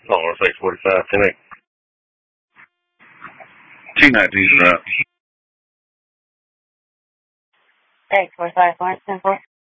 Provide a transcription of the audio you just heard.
Oh, it's 8:45 tonight. T19, sir. 845 Florence 10-4.